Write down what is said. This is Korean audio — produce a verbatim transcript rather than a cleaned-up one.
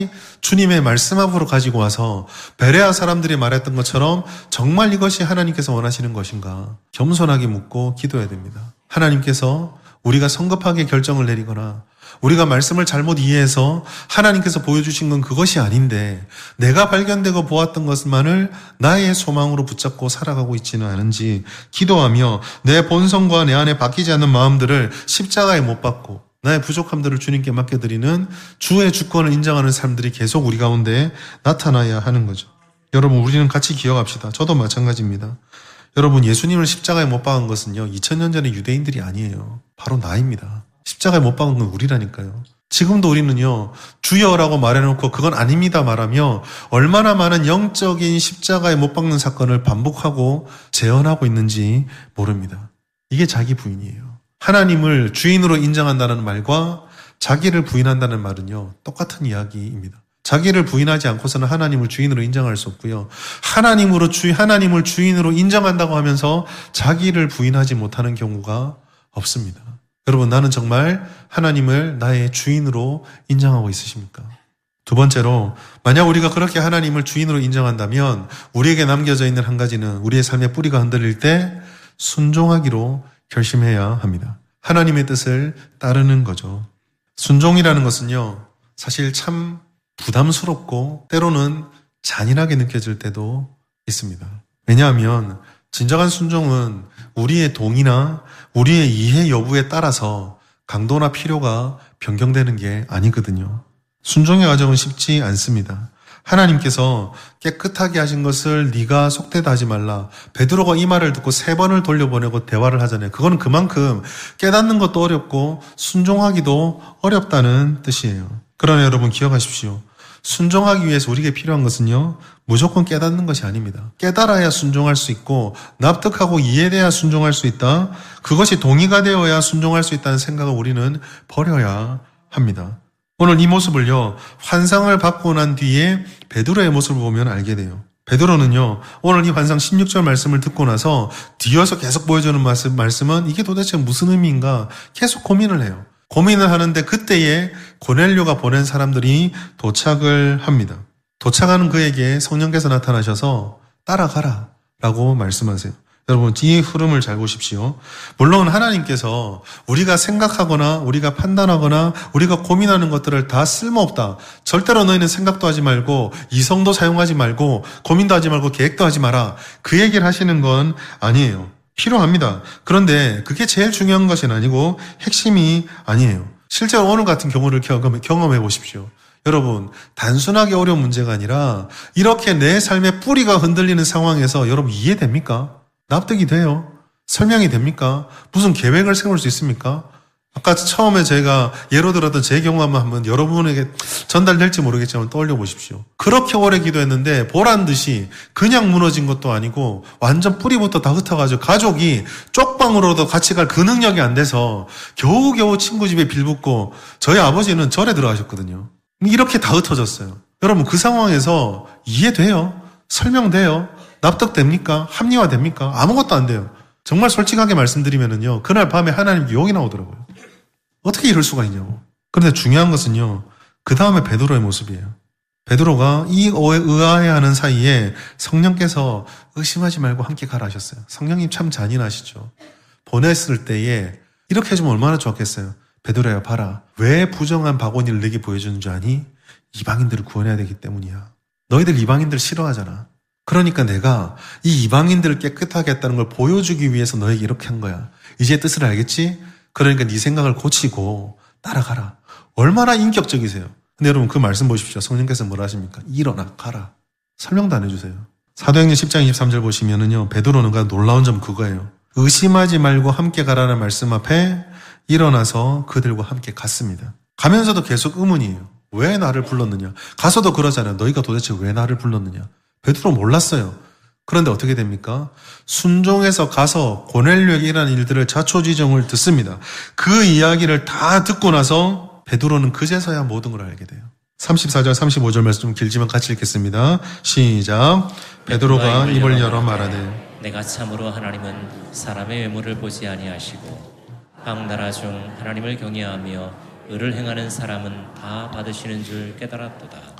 주님의 말씀 앞으로 가지고 와서 베레아 사람들이 말했던 것처럼 정말 이것이 하나님께서 원하시는 것인가 겸손하게 묻고 기도해야 됩니다. 하나님께서 우리가 성급하게 결정을 내리거나 우리가 말씀을 잘못 이해해서 하나님께서 보여주신 건 그것이 아닌데 내가 발견되고 보았던 것만을 나의 소망으로 붙잡고 살아가고 있지는 않은지 기도하며 내 본성과 내 안에 바뀌지 않는 마음들을 십자가에 못 박고 나의 부족함들을 주님께 맡겨드리는 주의 주권을 인정하는 사람들이 계속 우리 가운데 나타나야 하는 거죠. 여러분, 우리는 같이 기억합시다. 저도 마찬가지입니다. 여러분, 예수님을 십자가에 못 박은 것은요, 이천 년 전의 유대인들이 아니에요. 바로 나입니다. 십자가에 못 박은 건 우리라니까요. 지금도 우리는요, 주여라고 말해놓고 그건 아닙니다 말하며 얼마나 많은 영적인 십자가에 못 박는 사건을 반복하고 재현하고 있는지 모릅니다. 이게 자기 부인이에요. 하나님을 주인으로 인정한다는 말과 자기를 부인한다는 말은요, 똑같은 이야기입니다. 자기를 부인하지 않고서는 하나님을 주인으로 인정할 수 없고요. 하나님으로 주, 하나님을 주인으로 인정한다고 하면서 자기를 부인하지 못하는 경우가 없습니다. 여러분, 나는 정말 하나님을 나의 주인으로 인정하고 있으십니까? 두 번째로, 만약 우리가 그렇게 하나님을 주인으로 인정한다면 우리에게 남겨져 있는 한 가지는 우리의 삶의 뿌리가 흔들릴 때 순종하기로 결심해야 합니다. 하나님의 뜻을 따르는 거죠. 순종이라는 것은요, 사실 참 부담스럽고 때로는 잔인하게 느껴질 때도 있습니다. 왜냐하면 진정한 순종은 우리의 동의나 우리의 이해 여부에 따라서 강도나 필요가 변경되는 게 아니거든요. 순종의 과정은 쉽지 않습니다. 하나님께서 깨끗하게 하신 것을 네가 속되다 하지 말라. 베드로가 이 말을 듣고 세 번을 돌려보내고 대화를 하잖아요. 그건 그만큼 깨닫는 것도 어렵고 순종하기도 어렵다는 뜻이에요. 그러나 여러분 기억하십시오. 순종하기 위해서 우리에게 필요한 것은요, 무조건 깨닫는 것이 아닙니다. 깨달아야 순종할 수 있고 납득하고 이해돼야 순종할 수 있다. 그것이 동의가 되어야 순종할 수 있다는 생각을 우리는 버려야 합니다. 오늘 이 모습을요, 환상을 받고 난 뒤에 베드로의 모습을 보면 알게 돼요. 베드로는요, 오늘 이 환상 십육 절 말씀을 듣고 나서 뒤어서 계속 보여주는 말씀, 말씀은 이게 도대체 무슨 의미인가 계속 고민을 해요. 고민을 하는데 그때에 고넬료가 보낸 사람들이 도착을 합니다. 도착하는 그에게 성령께서 나타나셔서 따라가라 라고 말씀하세요. 여러분, 이 흐름을 잘 보십시오. 물론 하나님께서 우리가 생각하거나 우리가 판단하거나 우리가 고민하는 것들을 다 쓸모없다. 절대로 너희는 생각도 하지 말고 이성도 사용하지 말고 고민도 하지 말고 계획도 하지 마라. 그 얘기를 하시는 건 아니에요. 필요합니다. 그런데 그게 제일 중요한 것은 아니고 핵심이 아니에요. 실제로 오늘 같은 경우를 경험해 보십시오. 여러분, 단순하게 어려운 문제가 아니라 이렇게 내 삶의 뿌리가 흔들리는 상황에서 여러분 이해됩니까? 납득이 돼요? 설명이 됩니까? 무슨 계획을 세울 수 있습니까? 아까 처음에 제가 예로 들었던 제 경험만 한번 여러분에게 전달될지 모르겠지만 떠올려 보십시오. 그렇게 오래 기도했는데 보란 듯이 그냥 무너진 것도 아니고 완전 뿌리부터 다 흩어가지고 가족이 쪽방으로도 같이 갈 그 능력이 안 돼서 겨우겨우 친구 집에 빌붙고 저희 아버지는 절에 들어가셨거든요. 이렇게 다 흩어졌어요. 여러분, 그 상황에서 이해돼요? 설명돼요? 납득됩니까? 합리화됩니까? 아무것도 안 돼요. 정말 솔직하게 말씀드리면은요, 그날 밤에 하나님 유혹이 나오더라고요. 어떻게 이럴 수가 있냐고. 그런데 중요한 것은요, 그 다음에 베드로의 모습이에요. 베드로가 이 의아해하는 사이에 성령께서 의심하지 말고 함께 가라 하셨어요. 성령님 참 잔인하시죠. 보냈을 때에 이렇게 해주면 얼마나 좋았겠어요. 베드로야, 봐라. 왜 부정한 바구니를 내게 보여주는 줄 아니? 이방인들을 구원해야 되기 때문이야. 너희들 이방인들 싫어하잖아. 그러니까 내가 이 이방인들을 깨끗하게 했다는 걸 보여주기 위해서 너에게 이렇게 한 거야. 이제 뜻을 알겠지? 그러니까 네 생각을 고치고 따라가라. 얼마나 인격적이세요. 근데 여러분, 그 말씀 보십시오. 성령께서 뭐라 하십니까? 일어나 가라. 설명도 안 해주세요. 사도행전 십 장 이십삼 절 보시면은요, 베드로는 놀라운 점 그거예요. 의심하지 말고 함께 가라는 말씀 앞에 일어나서 그들과 함께 갔습니다. 가면서도 계속 의문이에요. 왜 나를 불렀느냐? 가서도 그러잖아요. 너희가 도대체 왜 나를 불렀느냐? 베드로 몰랐어요. 그런데 어떻게 됩니까? 순종해서 가서 고넬료에게 일어난 일들을 자초지종을 듣습니다. 그 이야기를 다 듣고 나서 베드로는 그제서야 모든 걸 알게 돼요. 삼십사 절 삼십오 절 말씀 좀 길지만 같이 읽겠습니다. 시작. 베드로가 입을 열어 말하되 내가 참으로 하나님은 사람의 외모를 보지 아니하시고 각 나라 중 하나님을 경외하며 의를 행하는 사람은 다 받으시는 줄 깨달았도다.